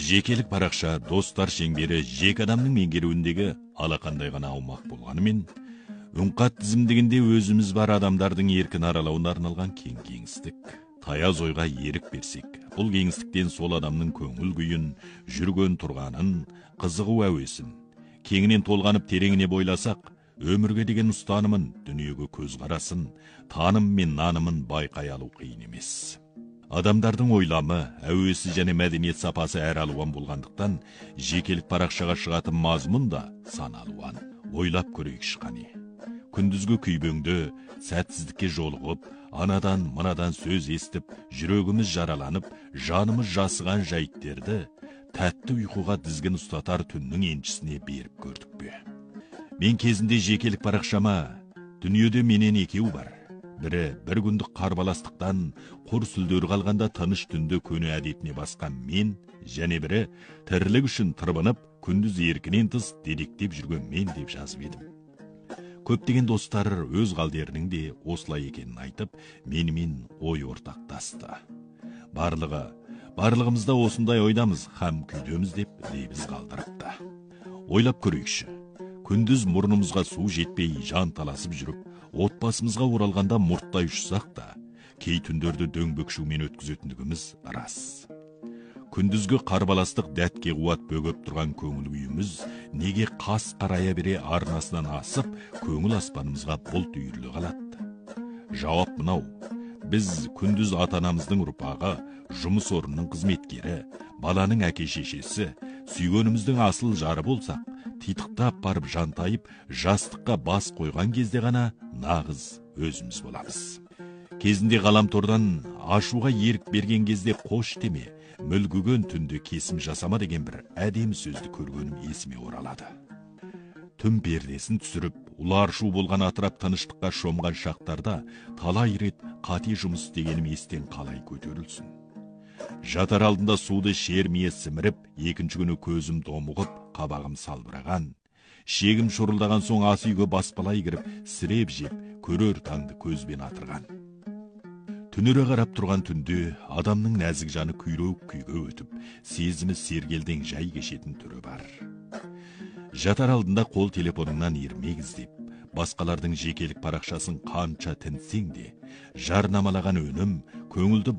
Жекелік парақша достар шеңбері жеке адамның меңгеруіндегі алақандай ғана аумақ болғанымен, үнқат тізімдігінде өзіміз бар адамдардың еркін аралауына арналған кең кеңістік. Таяз ойға ерік берсек, бұл кеңістіктен сол адамның көңіл күйін, жүрген тұрғанын, қызығу әуесін, кеңінен толғанып тереңіне бойласақ, өмірге деген ұстанымын, дүниеге көзқарасын, таным мен нанымын байқай алу қиын емес. Адамдардың ойламы, әуесі және мәдениет сапасы әр алуан болғандықтан, жекелік парақшаға шығатын мазмұн да сан алуан. Ойлап көрейікші қане. Күндізгі күйбеңді, сәтсіздікке жолығып, анадан мынадан сөз естіп, жүрегіміз жараланып, жанымыз жасыған жайттерді тәтті ұйқыға дізгін ұстатар түннің еншісіне беріп көрдік пе? Мен кезінде жекелік парақшама дүниеде менен екеу бар. Бірі бір күндік қарбаластықтан құр сүлдер қалғанда тыныш түнді көне әдетіне басқан мен, және бірі тірлік үшін тырбынып, күндіз еркінен тыс дедектеп жүрген мен деп жазып едім. Көптеген достар өз қалдерінің де осылай екенін айтып, менімен ой ортақтасты. Барлығымызда осындай ойдамыз, һәм күйдеміз деп лебіз қалдырыпты. Ойлап көрейікші. Күндіз мұрнымызға су жетпей жан таласып жүріп, отбасымызға оралғанда мұрттай ұшсақ та, кей түндерді дөңбекшумен өткізетіндігіміз рас. Күндізгі қарбаластық дәтке қуат бөгіп тұрған көңіл күйіміз неге қас қарая бере арнасынан асып, көңіл аспанымызға бұлт үйірлі қалады? Жауап мынау: біз күндіз ата-анамыздың ұрпағы, жұмыс орнының қызметкері, баланың әке-шешесі, сүйгеніміздің асыл жары болсақ, титықтап барып жантайып, жастыққа бас қойған кезде ғана нағыз өзіміз боламыз. Кезінде ғаламтордан ашуға ерік берген кезде қош деме, мүлгіген түнде кесім жасама деген бір әдемі сөзді көргенім есіме оралады. Түн пердесін түсіріп, ұларшу болған атырап тыныштыққа шомған шақтарда талай рет қате жұмыс дегенім естен қалай көтерілсін. Жатар алдында суды шермие сіміріп, екінші күні көзім домығып, қабағым салбыраған, шегім шұрылдаған соң ас үйге баспалай кіріп, сіреп жеп, көрер таңды көзбен атырған. Түнере қарап тұрған түнде адамның нәзік жаны күйрек күйге өтіп, сезімі сергелден жай кешетін түрі бар. Жатар алдында қол телефоныңнан ермек іздеп, басқалардың жекелік парақшасын қанша тінсең де, жарнамалаған өнім көңілді